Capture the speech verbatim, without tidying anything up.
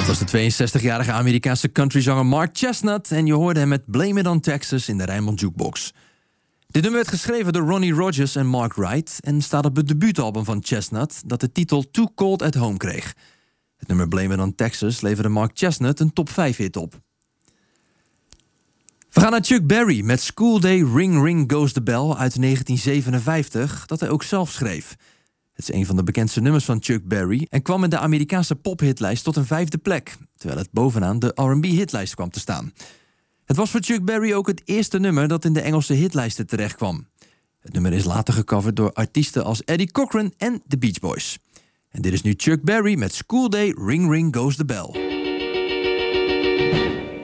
was de tweeënzestigjarige Amerikaanse countryzanger Mark Chestnut en je hoorde hem met Blame It on Texas in de Rijnmond Jukebox. Dit nummer werd geschreven door Ronnie Rogers en Mark Wright en staat op het debuutalbum van Chestnut dat de titel Too Cold at Home kreeg. Het nummer Blame It on Texas leverde Mark Chestnut een top vijf hit op. We gaan naar Chuck Berry met School Day Ring Ring Goes the Bell uit negentien zevenenvijftig, dat hij ook zelf schreef. Het is een van de bekendste nummers van Chuck Berry en kwam in de Amerikaanse pophitlijst tot een vijfde plek, terwijl het bovenaan de R en B-hitlijst kwam te staan. Het was voor Chuck Berry ook het eerste nummer dat in de Engelse hitlijsten terechtkwam. Het nummer is later gecoverd door artiesten als Eddie Cochran en The Beach Boys. En dit is nu Chuck Berry met School Day Ring Ring Goes the Bell.